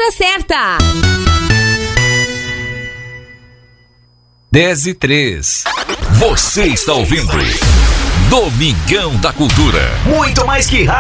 hora certa. 10h03. Você está ouvindo Domingão da Cultura. Muito mais que